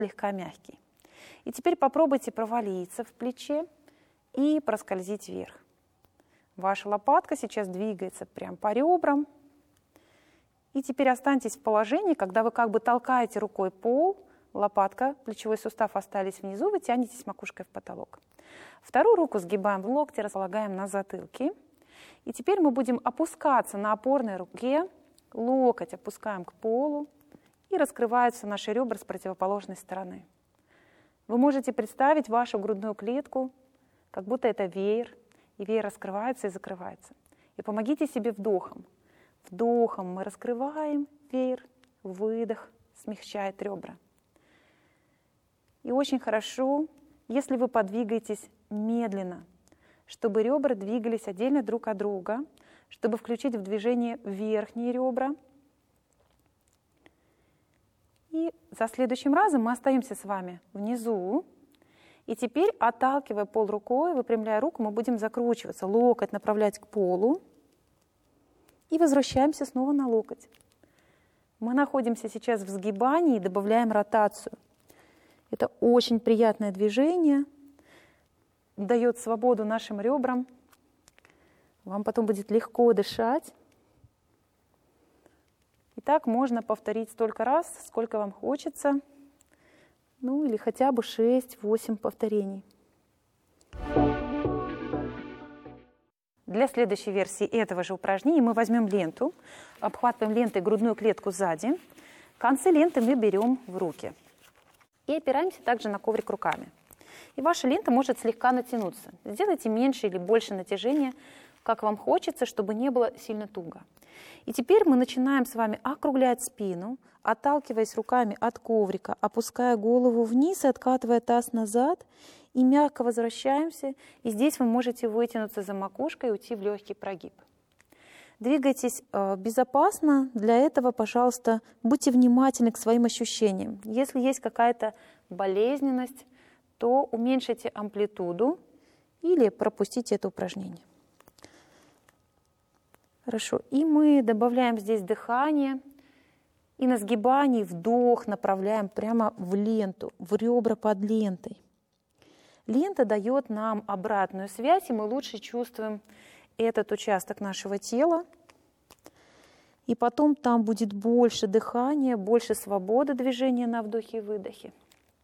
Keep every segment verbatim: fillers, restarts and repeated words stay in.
слегка мягкий. И теперь попробуйте провалиться в плече и проскользить вверх. Ваша лопатка сейчас двигается прямо по ребрам. И теперь останьтесь в положении, когда вы как бы толкаете рукой пол, лопатка, плечевой сустав остались внизу, вы тянетесь макушкой в потолок. Вторую руку сгибаем в локте, располагаем на затылке. И теперь мы будем опускаться на опорной руке, локоть опускаем к полу, и раскрываются наши ребра с противоположной стороны. Вы можете представить вашу грудную клетку, как будто это веер, и веер раскрывается и закрывается. И помогите себе вдохом. Вдохом мы раскрываем веер, выдох смягчает ребра. И очень хорошо, если вы подвигаетесь медленно, чтобы ребра двигались отдельно друг от друга, чтобы включить в движение верхние ребра. И за следующим разом мы остаемся с вами внизу. И теперь, отталкивая пол рукой, выпрямляя руку, мы будем закручиваться, локоть направлять к полу. И возвращаемся снова на локоть. Мы находимся сейчас в сгибании и добавляем ротацию. Это очень приятное движение, дает свободу нашим ребрам. Вам потом будет легко дышать. И так можно повторить столько раз, сколько вам хочется. Ну или хотя бы шесть-восемь повторений. Для следующей версии этого же упражнения мы возьмем ленту, обхватываем лентой грудную клетку сзади. Концы ленты мы берем в руки. И опираемся также на коврик руками. И ваша лента может слегка натянуться. Сделайте меньше или больше натяжения, как вам хочется, чтобы не было сильно туго. И теперь мы начинаем с вами округлять спину, отталкиваясь руками от коврика, опуская голову вниз и откатывая таз назад. И мягко возвращаемся. И здесь вы можете вытянуться за макушкой и уйти в легкий прогиб. Двигайтесь э, безопасно. Для этого, пожалуйста, будьте внимательны к своим ощущениям. Если есть какая-то болезненность, то уменьшите амплитуду или пропустите это упражнение. Хорошо. И мы добавляем здесь дыхание. И на сгибании вдох направляем прямо в ленту, в ребра под лентой. Лента дает нам обратную связь, и мы лучше чувствуем этот участок нашего тела. И потом там будет больше дыхания, больше свободы движения на вдохе и выдохе.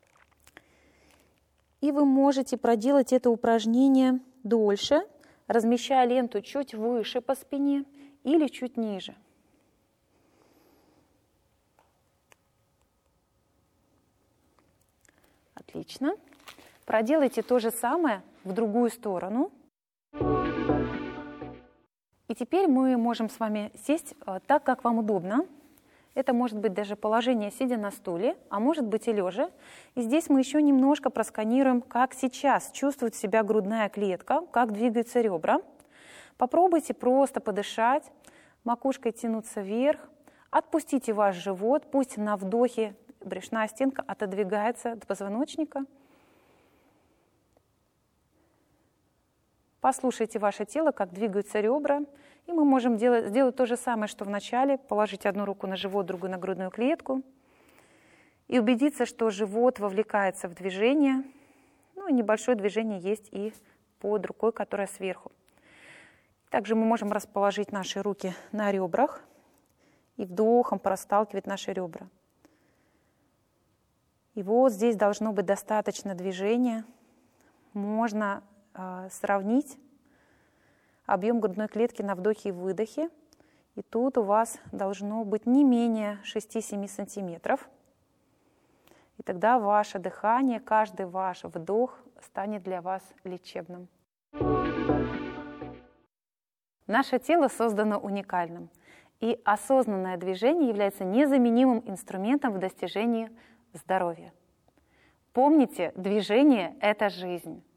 И вы можете проделать это упражнение дольше, размещая ленту чуть выше по спине или чуть ниже. Отлично. Проделайте то же самое в другую сторону. И теперь мы можем с вами сесть так, как вам удобно. Это может быть даже положение, сидя на стуле, а может быть и лежа. И здесь мы еще немножко просканируем, как сейчас чувствует себя грудная клетка, как двигаются ребра. Попробуйте просто подышать, макушкой тянуться вверх. Отпустите ваш живот, пусть на вдохе брюшная стенка отодвигается от позвоночника. Послушайте ваше тело, как двигаются ребра. И мы можем делать, сделать то же самое, что в начале. Положить одну руку на живот, другую на грудную клетку. И убедиться, что живот вовлекается в движение. Ну и небольшое движение есть и под рукой, которая сверху. Также мы можем расположить наши руки на ребрах. И вдохом порасталкивать наши ребра. И вот здесь должно быть достаточно движения. Можно сравнить объем грудной клетки на вдохе и выдохе. И тут у вас должно быть не менее шесть-семь сантиметров. И тогда ваше дыхание, каждый ваш вдох станет для вас лечебным. Наше тело создано уникальным. И осознанное движение является незаменимым инструментом в достижении здоровья. Помните, движение – это жизнь.